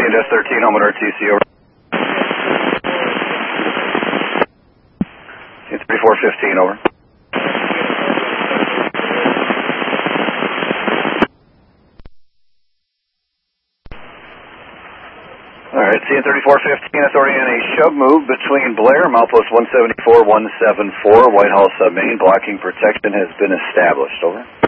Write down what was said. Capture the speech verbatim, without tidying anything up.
and S thirteen, home at R T C, over. thirty-four fifteen, over. All right, C N thirty-four fifteen, authority on a shove move between Blair, milepost one seventy-four, one seventy-four, White House, uh, Maine. Blocking protection has been established, over.